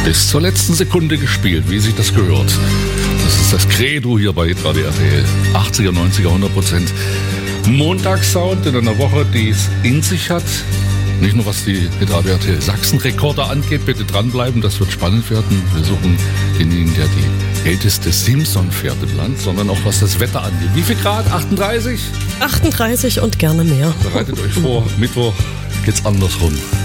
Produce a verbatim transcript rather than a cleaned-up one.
Bis zur letzten Sekunde gespielt, wie sich das gehört. Das ist das Credo hier bei Radio R T L. achtziger, neunziger, hundert Prozent Montagssound in einer Woche, die es in sich hat. Nicht nur was die Radio R T L Sachsen-Rekorde angeht, bitte dranbleiben, das wird spannend werden. Wir suchen denjenigen, der die älteste Simson fährt im Land, sondern auch was das Wetter angeht. Wie viel Grad? achtunddreißig? achtunddreißig und gerne mehr. Bereitet euch vor, Mittwoch geht's andersrum.